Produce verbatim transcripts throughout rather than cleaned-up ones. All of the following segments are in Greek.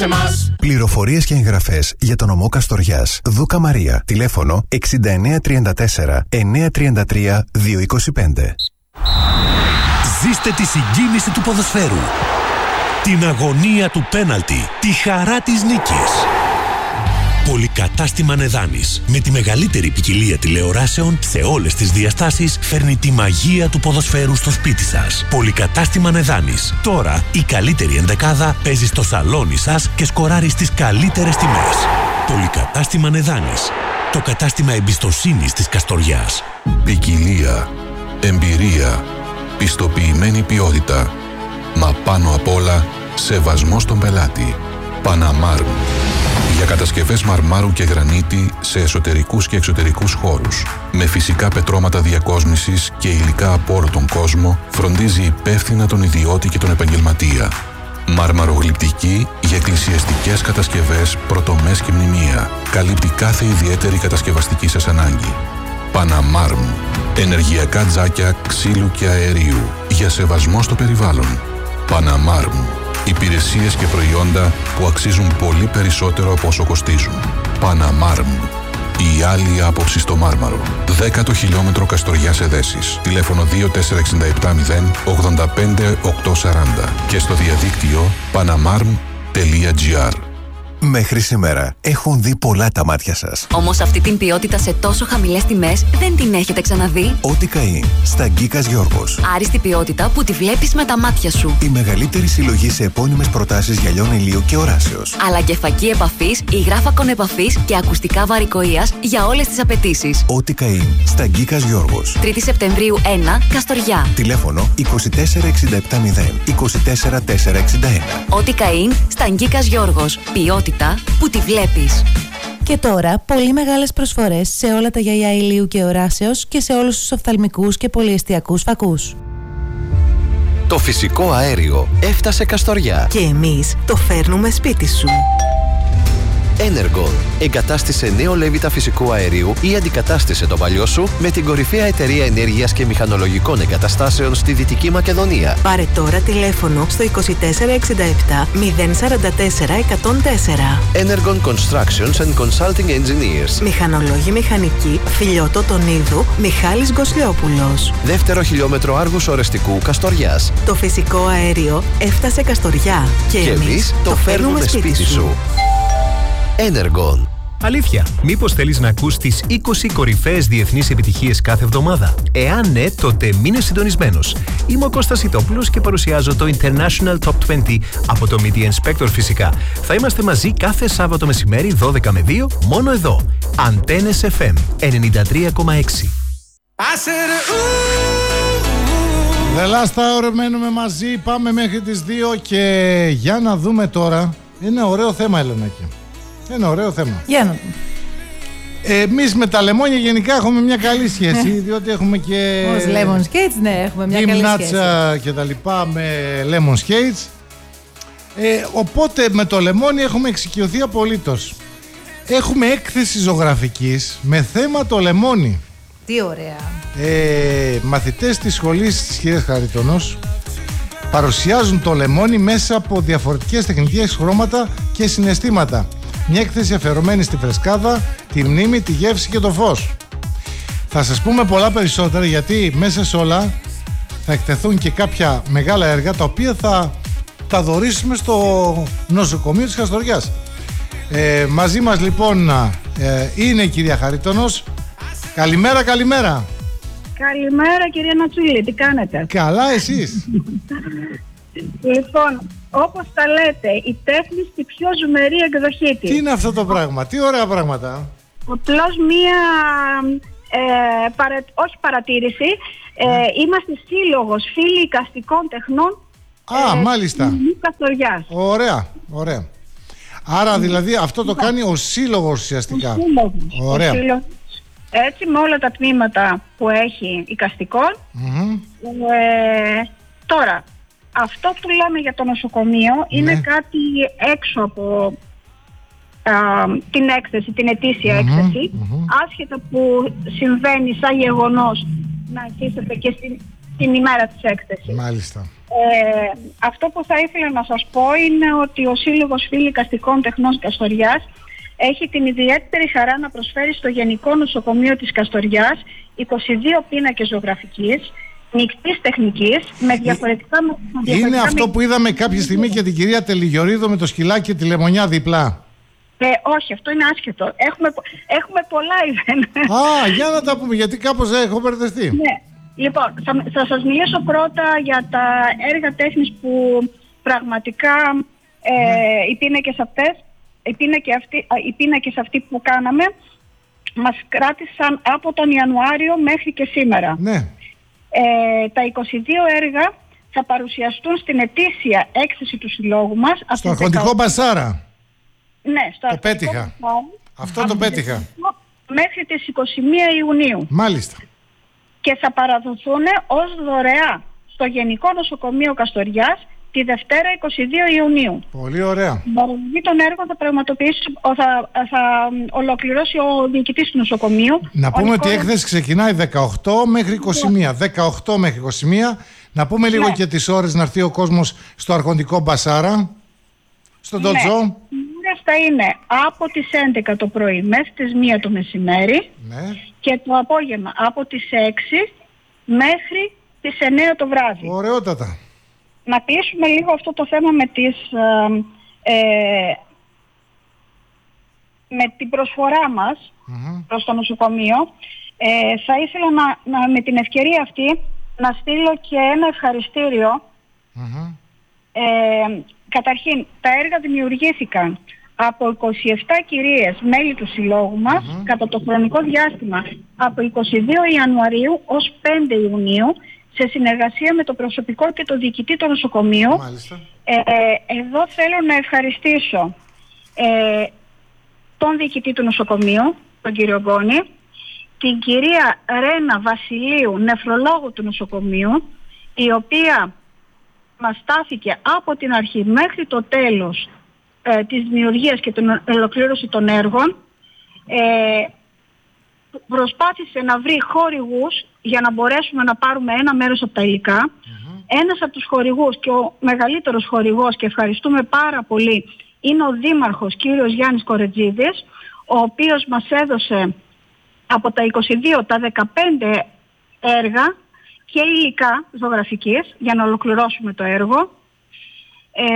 σε μας. Πληροφορίες και εγγραφές για τον νομό Καστοριάς. Δούκα Μαρία. Τηλέφωνο εξήντα εννέα τριάντα τέσσερα εννιακόσια τριάντα τρία διακόσια είκοσι πέντε. Ζήστε τη συγκίνηση του ποδοσφαίρου, την αγωνία του πέναλτι, τη χαρά της νίκης. Πολυκατάστημα Νεδάνης, με τη μεγαλύτερη ποικιλία τηλεοράσεων σε όλες τις διαστάσεις, φέρνει τη μαγεία του ποδοσφαίρου στο σπίτι σας. Πολυκατάστημα Νεδάνης. Τώρα η καλύτερη ενδεκάδα παίζει στο σαλόνι σας και σκοράρει στις καλύτερες τιμές. Πολυκατάστημα Νεδάνης. Το κατάστημα εμπιστοσύνης της Καστοριάς. Ποικιλία, εμπειρία, πιστοποιημένη ποιότητα, μα πάνω απ' όλα σεβασμό στον πελάτη. Παναμάρμ. Για κατασκευές μαρμάρου και γρανίτη σε εσωτερικούς και εξωτερικούς χώρους. Με φυσικά πετρώματα διακόσμησης και υλικά από όλο τον κόσμο, φροντίζει υπεύθυνα τον ιδιώτη και τον επαγγελματία. Μαρμαρογλυπτική για εκκλησιαστικές κατασκευές, πρωτομές και μνημεία. Καλύπτει κάθε ιδιαίτερη κατασκευαστική σας ανάγκη. Παναμάρμ. Ενεργειακά τζάκια ξύλου και αερίου. Για σεβασμό στο περιβάλλον. Παναμάρμ. Υπηρεσίες και προϊόντα που αξίζουν πολύ περισσότερο από όσο κοστίζουν. Παναμάρμ. Η άλλη άποψη στο μάρμαρο. Δέκατο χιλιόμετρο Καστοριάς Εδέσης. Τηλέφωνο δύο τέσσερα έξι επτά μηδέν ογδόντα πέντε οκτακόσια σαράντα και στο διαδίκτυο παναμάρμ τελεία τζι άρ. Μέχρι σήμερα έχουν δει πολλά τα μάτια σας. Όμως αυτή την ποιότητα σε τόσο χαμηλές τιμές δεν την έχετε ξαναδεί. Ό,τι καεί στα Γκίκας Γιώργος. Άριστη ποιότητα που τη βλέπεις με τα μάτια σου. Η μεγαλύτερη συλλογή σε επώνυμες προτάσεις γυαλιών ηλίου και οράσεως. Αλλά και φακή επαφής, υγράφακον επαφής και ακουστικά βαρικοείας για όλες τις απαιτήσεις. Ό,τι καεί στα Γκίκας Γιώργος. τρίτη Σεπτεμβρίου ένα, Καστοριά. Τηλέφωνο είκοσι τέσσερα εξήντα επτά μηδέν είκοσι τέσσερα τετρακόσια εξήντα ένα. Ό,τι καεί στα Γκίκας Γιώργος. Ποιότητα που τη βλέπεις. Και τώρα, πολύ μεγάλες προσφορές σε όλα τα γυαλιά ηλίου και οράσεως και σε όλους τους οφθαλμικούς και πολυεστιακούς φακούς. Το φυσικό αέριο έφτασε Καστοριά. Και εμείς το φέρνουμε σπίτι σου. Energon. Εγκατάστησε νέο λέβητα φυσικού αερίου ή αντικατάστησε το παλιό σου με την κορυφαία εταιρεία ενέργειας και μηχανολογικών εγκαταστάσεων στη Δυτική Μακεδονία. Πάρε τώρα τηλέφωνο στο είκοσι τέσσερα εξήντα επτά μηδέν σαράντα τέσσερα εκατόν τέσσερα. Energon Constructions and Consulting Engineers. Μηχανολόγοι μηχανικοί, Φιλιώτο Τονίδου, Μιχάλης Γκοσλιόπουλος. Δεύτερο χιλιόμετρο Άργους Ορεστικού Καστοριάς. Το φυσικό αέριο έφτασε Καστοριά. Και, και εμείς το φέρνουμε σπίτι, σπίτι σου. Energon. Αλήθεια, μήπως θέλεις να ακούς τις είκοσι κορυφαίες διεθνείς επιτυχίες κάθε εβδομάδα? Εάν ναι, τότε μείνε συντονισμένος. Είμαι ο Κώστας Ιτόπουλος και παρουσιάζω το International Top είκοσι από το Media Inspector φυσικά. Θα είμαστε μαζί κάθε Σάββατο μεσημέρι δώδεκα με δύο, μόνο εδώ. Αντένες εφ εμ ενενήντα τρία κόμμα έξι. The Last Hour μένουμε μαζί, πάμε μέχρι τις δύο και για να δούμε τώρα. Είναι ωραίο θέμα, Ελενάκη. Είναι ωραίο θέμα. Για να δούμε. Εμείς με τα λεμόνια γενικά έχουμε μια καλή σχέση, διότι έχουμε και ως Lemon Skates, ναι, έχουμε μια καλή σχέση. Γυμνάτσα και τα λοιπά με Lemon Skates. Ε, οπότε με το λεμόνι έχουμε εξοικειωθεί απολύτως. Έχουμε έκθεση ζωγραφικής με θέμα το λεμόνι. Τι ωραία. Ε, μαθητές της σχολής της κυρίας Χαριτωνός παρουσιάζουν το λεμόνι μέσα από διαφορετικές τεχνικές, χρώματα και συναισθήματα. Μια έκθεση αφιερωμένη στη φρεσκάδα, τη μνήμη, τη γεύση και το φως. Θα σας πούμε πολλά περισσότερα, γιατί μέσα σε όλα θα εκτεθούν και κάποια μεγάλα έργα τα οποία θα τα δωρήσουμε στο νοσοκομείο της Καστοριάς. Ε, μαζί μας λοιπόν ε, είναι η κυρία Χαριτωνός. Καλημέρα, καλημέρα. Καλημέρα κυρία Νατσούλη, τι κάνετε? Καλά, εσείς? Λοιπόν, όπως τα λέτε, η τέχνη στη πιο ζουμερή εκδοχή της. Τι είναι αυτό το πράγμα, τι ωραία πράγματα. Απλώς μία, ε, παρα, όχι παρατήρηση, ε, ναι. Είμαστε σύλλογος φίλοι εικαστικών τεχνών. Α, ε, μάλιστα. Καστοριάς. Ωραία, ωραία. Άρα δηλαδή αυτό το κάνει ο σύλλογος ουσιαστικά. Ο σύλλογος. Ωραία. Ο σύλλογος. Έτσι, με όλα τα τμήματα που έχει εικαστικών. Mm-hmm. Ε, τώρα, αυτό που λέμε για το νοσοκομείο ναι. είναι κάτι έξω από α, την έκθεση, την ετήσια mm-hmm. έκθεση. Mm-hmm. Άσχετα που συμβαίνει σαν γεγονός να αρχίσετε και στην, την ημέρα της έκθεσης. Μάλιστα. Ε, αυτό που θα ήθελα να σας πω είναι ότι ο Σύλλογος Φίλοι Εικαστικών Τεχνών Καστοριάς έχει την ιδιαίτερη χαρά να προσφέρει στο Γενικό Νοσοκομείο της Καστοριάς είκοσι δύο πίνακες ζωγραφικής, μεικτής τεχνικής, με διαφορετικά... Είναι διαφορετικά αυτό με... που είδαμε κάποια στιγμή και την κυρία Τελιγιορίδο με το σκυλάκι και τη λεμονιά διπλά. Ε, όχι, αυτό είναι άσχετο. Έχουμε, έχουμε πολλά event. Α, για να τα πούμε, γιατί κάπως έχω μπερδευτεί. Ναι. Λοιπόν, θα, θα σας μιλήσω πρώτα για τα έργα τέχνης που πραγματικά ε, ναι. οι πίνακες αυτές, οι πίνακες αυτοί, οι πίνακες αυτοί που κάναμε μας κράτησαν από τον Ιανουάριο μέχρι και σήμερα. Ναι. Ε, τα είκοσι δύο έργα θα παρουσιαστούν στην ετήσια έκθεση του συλλόγου μας. Στο Αρχοντικό Μπασάρα. Ναι, στο το πέτυχα. Αυτό το πέτυχα. Μέχρι τις είκοσι μία Ιουνίου. Μάλιστα. Και θα παραδοθούν ως δωρεά στο Γενικό Νοσοκομείο Καστοριάς τη Δευτέρα είκοσι δύο Ιουνίου. Πολύ ωραία. Η παραγωγή των έργων θα πραγματοποιήσει, θα, θα ολοκληρώσει ο διοικητής του νοσοκομείου. Να πούμε Νικόλας... ότι η έκθεση ξεκινάει δεκαοκτώ μέχρι είκοσι μία. δεκαοκτώ μέχρι είκοσι μία. Να πούμε λίγο ναι. και τις ώρες να έρθει ο κόσμος στο Αρχοντικό Μπασάρα, στον ναι. Ντοτζό. Οι ώρες θα είναι από τις έντεκα το πρωί μέχρι τις μία το μεσημέρι ναι. και το απόγευμα από τις έξι μέχρι τις εννέα το βράδυ. Ωραιότατα. Να κλείσουμε λίγο αυτό το θέμα με, τις, ε, ε, με την προσφορά μας mm-hmm. προς το νοσοκομείο. Ε, θα ήθελα να, να, με την ευκαιρία αυτή να στείλω και ένα ευχαριστήριο. Mm-hmm. Ε, καταρχήν, τα έργα δημιουργήθηκαν από είκοσι επτά κυρίες μέλη του συλλόγου μας mm-hmm. κατά το χρονικό διάστημα από είκοσι δύο Ιανουαρίου ως πέντε Ιουνίου, σε συνεργασία με το προσωπικό και το διοικητή του νοσοκομείου. Ε, εδώ θέλω να ευχαριστήσω ε, τον διοικητή του νοσοκομείου, τον κύριο Γκόνη, την κυρία Ρένα Βασιλείου, νεφρολόγο του νοσοκομείου, η οποία μας στάθηκε από την αρχή μέχρι το τέλος ε, της δημιουργίας και την ολοκλήρωση των έργων. Ε, προσπάθησε να βρει χορηγούς για να μπορέσουμε να πάρουμε ένα μέρος από τα υλικά. Mm-hmm. Ένας από τους χορηγούς και ο μεγαλύτερος χορηγός, και ευχαριστούμε πάρα πολύ, είναι ο Δήμαρχος κύριος Γιάννης Κορετζίδης, ο οποίος μας έδωσε από τα είκοσι δύο τα δεκαπέντε έργα και υλικά ζωγραφικής για να ολοκληρώσουμε το έργο. Ε,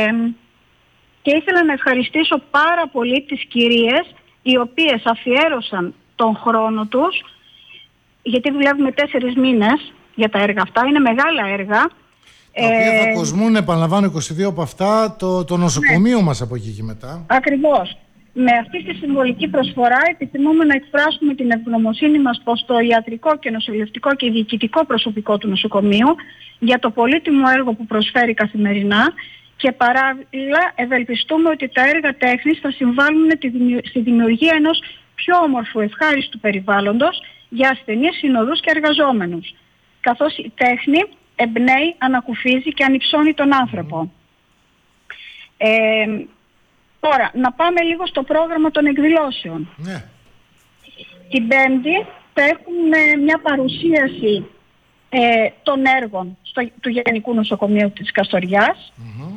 και ήθελα να ευχαριστήσω πάρα πολύ τις κυρίες οι οποίες αφιέρωσαν τον χρόνο τους, γιατί δουλεύουμε τέσσερις μήνες για τα έργα αυτά, είναι μεγάλα έργα. Τα οποία θα κοσμούν, επαναλαμβάνω, είκοσι δύο από αυτά, το, το νοσοκομείο ναι. μας από εκεί και μετά. Ακριβώς. Με αυτή τη συμβολική προσφορά επιθυμούμε να εκφράσουμε την ευγνωμοσύνη μας προς το ιατρικό και νοσηλευτικό και διοικητικό προσωπικό του νοσοκομείου για το πολύτιμο έργο που προσφέρει καθημερινά, και παράλληλα ευελπιστούμε ότι τα έργα τέχνης θα συμβάλλουν στη δημιουργία ενός πιο όμορφου, ευχάριστου περιβάλλοντος για ασθενείς, συνοδούς και εργαζόμενους, καθώς η τέχνη εμπνέει, ανακουφίζει και ανυψώνει τον άνθρωπο. Ε, τώρα, να πάμε λίγο στο πρόγραμμα των εκδηλώσεων. Ναι. Την Πέμπτη θα έχουμε μια παρουσίαση ε, των έργων στο, του Γενικού Νοσοκομείου της Καστοριάς. Mm-hmm.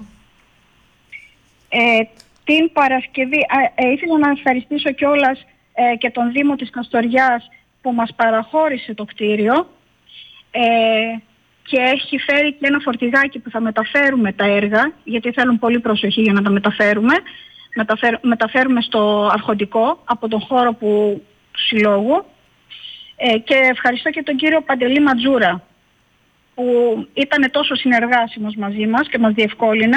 Ε, την Παρασκευή, ε, ε, ήθελα να ευχαριστήσω κιόλας ε, και τον Δήμο της Καστοριάς που μας παραχώρησε το κτίριο ε, και έχει φέρει και ένα φορτηγάκι που θα μεταφέρουμε τα έργα, γιατί θέλουν πολύ προσοχή για να τα μεταφέρουμε. Μεταφέρ, μεταφέρουμε στο Αρχοντικό από τον χώρο που, του συλλόγου. Ε, και ευχαριστώ και τον κύριο Παντελή Ματζούρα που ήταν τόσο συνεργάσιμος μαζί μας και μας διευκόλυνε.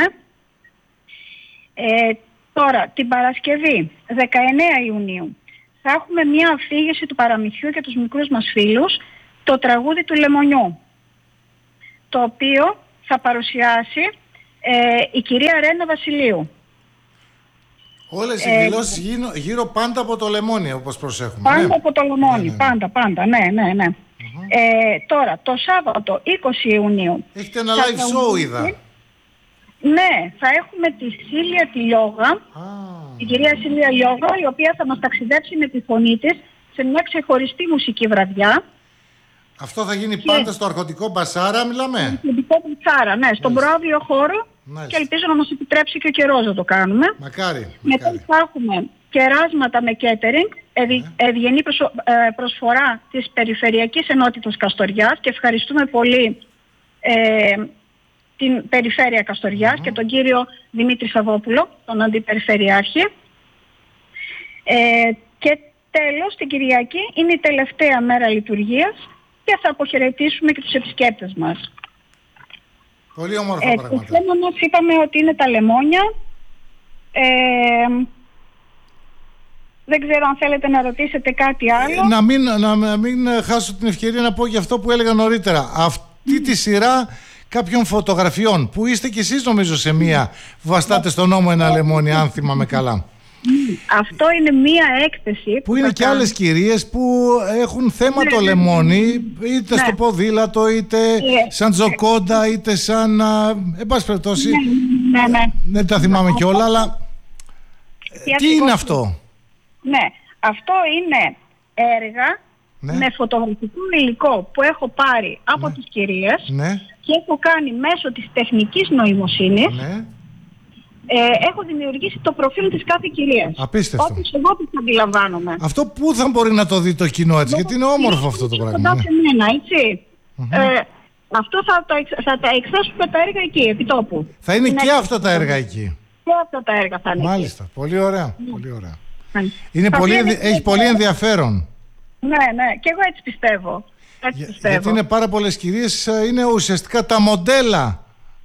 Ε, τώρα, την Παρασκευή, δεκαεννέα Ιουνίου, θα έχουμε μια αφήγηση του παραμυθιού για τους μικρούς μας φίλους, το τραγούδι του Λεμονιού, το οποίο θα παρουσιάσει ε, η κυρία Ρένα Βασιλείου. Όλες οι ε, εκδηλώσεις γύρω, γύρω πάντα από το λεμόνι, όπως προσέχουμε. Πάντα ναι. από το λεμόνι, ναι, ναι. πάντα, πάντα, ναι, ναι, ναι. Uh-huh. Ε, τώρα, το Σάββατο, είκοσι Ιουνίου... Έχετε ένα live show, είδα. Ναι, θα έχουμε τη Σίλια τη Λιόγα, ah. την κυρία Σίλια Λιόγα, η οποία θα μας ταξιδέψει με τη φωνή της σε μια ξεχωριστή μουσική βραδιά. Αυτό θα γίνει πάντα στο Αρχοντικό Μπασάρα, μιλάμε. Στο Αρχοντικό Μπασάρα, ναι, στον προαύλιο χώρο. Μάλιστα. Και ελπίζω να μας επιτρέψει και ο καιρός να το κάνουμε. Μακάρι. Μετά θα έχουμε κεράσματα με catering, ναι. ευγενή προσο, ε, προσφορά της Περιφερειακής Ενότητας Καστοριάς και ευχαριστούμε πολύ ε, την Περιφέρεια Καστοριάς mm. και τον κύριο Δημήτρη Σαββόπουλο, τον Αντιπεριφερειάρχη. Ε, και τέλος, την Κυριακή είναι η τελευταία μέρα λειτουργίας και θα αποχαιρετήσουμε και τους επισκέπτες μας. Πολύ όμορφα ε, πράγματα. Το θέμα μας είπαμε ότι είναι τα λεμόνια. Ε, δεν ξέρω αν θέλετε να ρωτήσετε κάτι άλλο. Ε, να, μην, να, να μην χάσω την ευκαιρία να πω για αυτό που έλεγα νωρίτερα. Αυτή τη σειρά κάποιων φωτογραφιών που είστε κι εσείς νομίζω σε μία που βαστάτε στον νόμο ένα λεμόνι, αν θυμάμαι καλά. Αυτό είναι μία έκθεση που είναι και άλλες κυρίες που έχουν θέμα ναι, το λεμόνι, είτε ναι. στο ποδήλατο, είτε yeah. σαν τζοκόντα, είτε σαν εν πάση περιπτώσει ναι, ναι, ναι. δεν τα θυμάμαι ναι. κιόλα, αλλά yeah. τι είναι αυτό? Ναι, αυτό είναι έργα ναι. με φωτογραφικό υλικό που έχω πάρει από ναι. τις κυρίες ναι. και έχω κάνει μέσω της τεχνικής νοημοσύνης. Ναι. Ε, έχω δημιουργήσει το προφίλ της κάθε κυρίας. Απίστευτο. Όπως εγώ το αντιλαμβάνομαι. Αυτό πού θα μπορεί να το δει το κοινό έτσι, γιατί είναι όμορφο αυτό το πράγμα. Κοντά σε μένα, έτσι. Mm-hmm. Ε, αυτό θα, το, θα τα εξάσουμε τα έργα εκεί, επί τόπου. Θα είναι, είναι και αυτά τα έργα εκεί. Και αυτά τα έργα θα είναι. Μάλιστα, εκεί. Πολύ ωραία. Mm. Πολύ ωραία. Mm. Είναι πολύ, ενδι... Έχει πολύ ενδιαφέρον. Ναι, ναι, και εγώ έτσι πιστεύω. Έτσι Για, πιστεύω. Γιατί είναι πάρα πολλές κυρίες, είναι ουσιαστικά τα μοντέλα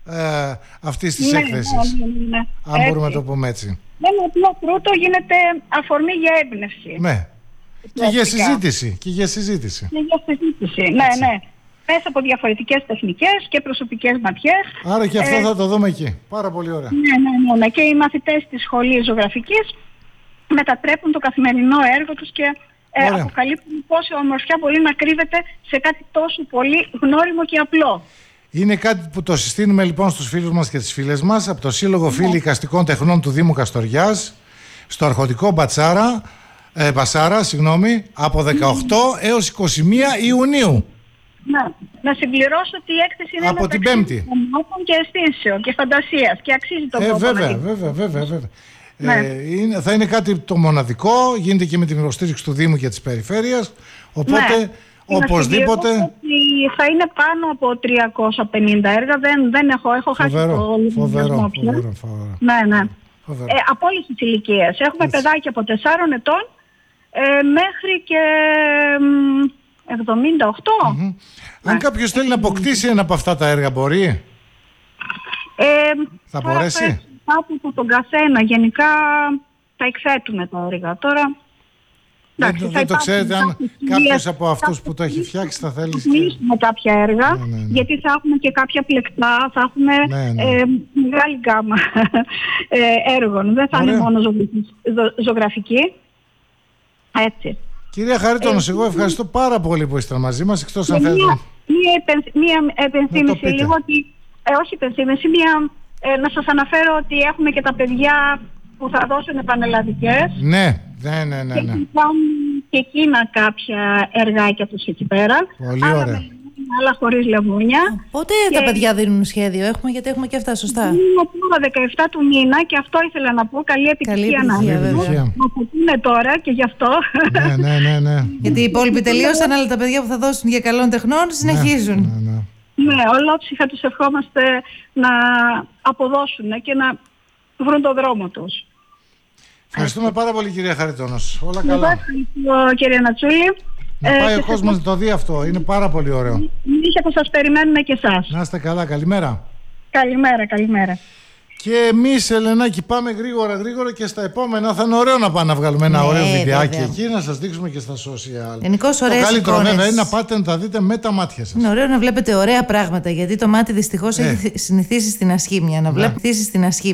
Ε, αυτής της ναι, έκθεσης ναι, ναι, ναι. αν έτσι. μπορούμε να το πούμε έτσι. Δεν είναι απλό φρούτο, γίνεται αφορμή για έμπνευση. Ναι. Και για συζήτηση. Και για συζήτηση. Και για συζήτηση. Ναι, ναι. Μέσα από διαφορετικές τεχνικές και προσωπικές ματιές. Άρα και αυτό ε, θα το δούμε εκεί. Πάρα πολύ ωραία. Ναι, ναι, ναι, ναι. Και οι μαθητές της σχολής ζωγραφικής μετατρέπουν το καθημερινό έργο τους και ε, αποκαλύπτουν πόση ομορφιά μπορεί να κρύβεται σε κάτι τόσο πολύ γνώριμο και απλό. Είναι κάτι που το συστήνουμε λοιπόν στους φίλους μας και τις φίλες μας από το Σύλλογο Φίλοι Εικαστικών Τεχνών του Δήμου Καστοριάς στο Αρχοντικό Μπατσάρα, ε, Μπασάρα, συγγνώμη, από δεκαοκτώ έως είκοσι μία Ιουνίου. Ναι. Να συμπληρώσω ότι η έκθεση είναι από την Πέμπτη και αισθήσεων και φαντασίας και αξίζει τον ε, κόπο. Βέβαια, βέβαια, βέβαια, βέβαια. Ναι. Ε, είναι, θα είναι κάτι το μοναδικό, γίνεται και με την υποστήριξη του Δήμου και της Περιφέρειας, οπότε ναι. οπωσδήποτε θα είναι πάνω από τριακόσια πενήντα έργα. Δεν, δεν έχω, έχω φοβερό, χάσει το φοβερό, φοβερό, φοβερό. Ναι, ναι. Ε, από όλες τις ηλικίες. Έχουμε έτσι. Παιδάκια από τεσσάρων ετών ε, μέχρι και εβδομήντα οκτώ. Mm-hmm. Αν κάποιος θέλει να αποκτήσει ένα από αυτά τα έργα, μπορεί? Ε, θα μπορέσει? Από τον καθένα. Γενικά τα εκθέτουμε τα έργα. Τώρα δεν, εντάξει, δεν το ξέρετε αν κάποιος από αυτούς που το έχει φτιάξει θα θέλει. Θα μιλήσουμε κάποια έργα, ναι, ναι, ναι. γιατί θα έχουμε και κάποια πλεκτά, θα έχουμε ναι, ναι. Ε, μεγάλη γκάμα ε, έργων. Δεν θα Ωραία. Είναι μόνο ζωγραφική. Έτσι. Κυρία Χαρίτωνος, ε, εγώ ευχαριστώ πάρα πολύ που ήσασταν μαζί μας. Εκτός αν θέλετε. Μία επενθύμηση λίγο ότι, ε, όχι επενθύμηση, μία, ε, να σας αναφέρω ότι έχουμε και τα παιδιά που θα δώσουν πανελλαδικές. Ναι. Ναι, ναι, ναι, ναι. Και υπάρχουν και εκείνα κάποια εργάκια τους εκεί πέρα. Πολύ άλλα ωραία. Με, άλλα χωρίς λεμόνια. Πότε και τα παιδιά δίνουν σχέδιο, έχουμε, γιατί έχουμε και αυτά, σωστά. Είναι τώρα δεκαεφτά του μήνα και αυτό ήθελα να πω. Καλή επιτυχία να έχουμε. Είναι τώρα και γι' αυτό. Ναι, ναι, ναι, ναι. Γιατί οι υπόλοιποι τελείωσαν, αλλά τα παιδιά που θα δώσουν για καλών τεχνών συνεχίζουν. Ναι, ναι, ναι. Ναι, ολόψυχα τους ευχόμαστε να αποδώσουν και να βρουν τον δρόμο τους. Ευχαριστούμε πάρα πολύ, κυρία Χαριτώνος. Όλα καλά. Ευχαριστώ, κύριε Νατσούλη. Να πάει ε, ο κόσμος να το δει αυτό. Είναι πάρα πολύ ωραίο. Είχε που σας περιμένουμε και εσάς. Να είστε καλά. Καλημέρα. Καλημέρα, καλημέρα. Και εμείς, Ελενάκη, πάμε γρήγορα γρήγορα και στα επόμενα θα είναι ωραίο να πάμε να βγάλουμε ένα ναι, ωραίο βιντεάκι εκεί, να σας δείξουμε και στα social. Γενικώς ωραίες το καλύτερο εικόνες. Βέβαια είναι να πάτε να τα δείτε με τα μάτια σας. Είναι ωραίο να βλέπετε ωραία πράγματα, γιατί το μάτι δυστυχώς ε. έχει συνηθίσει στην ασχήμια. Να ναι. βλέπει στην ασχήμια.